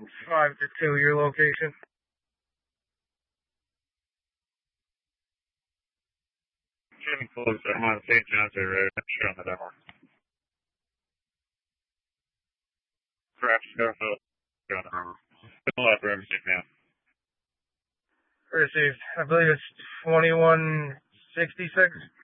5 to 2, your location. Getting close. I'm on St. John's Road. I'm showing the demo. Perhaps Garfield. Going on. Still up for everything now. Received. I believe it's 2166.